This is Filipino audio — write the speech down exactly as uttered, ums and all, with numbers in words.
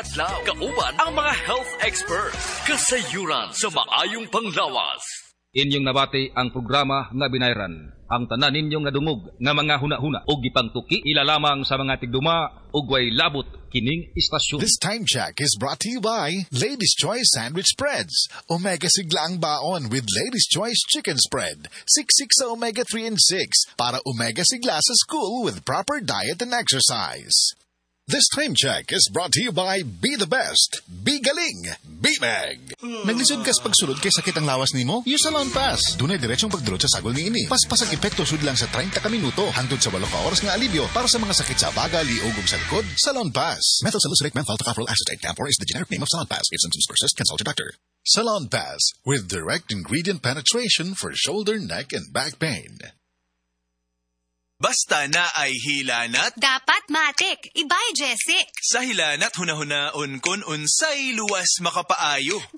adlaw. Kauban ang mga health experts. Kasayuran sa maayong panglawas. Inyong nabati ang programa nga binayran. Ang tanan ninyong nadungog nga mga huna-huna o gipangtuki ilalamang sa mga tigduma ug way labot kining istasyon. This time check is brought to you by Ladies' Choice Sandwich Spreads. Omega sigla ang baon with Ladies' Choice Chicken Spread. Siksik sa omega three and six para omega sigla sa school with proper diet and exercise. This time check is brought to you by Be the Best, Be Galing, Be Meg. Naglisod kas pagsulod kay sakit ang lawas nimo? Use Salon Pass. Dunay diretsong pagdulot sa sagol ni ini. Paspasag epekto sud lang sa thirty ka minuto hangtod sa eight ka oras nga alibyo para sa mga sakit sa baga, liog ug sa likod. Salon Pass. Methylsalicylate menthol tocopherol acetate Campor is the generic name of Salon Pass. If symptoms persist, consult your doctor. Salon Pass with direct ingredient penetration for shoulder, neck and back pain. Basta na ay hilanat. Dapat matik. Ibay, Jessic. Sa hilanat hunahuna-on kun unsay luwas makapaayo.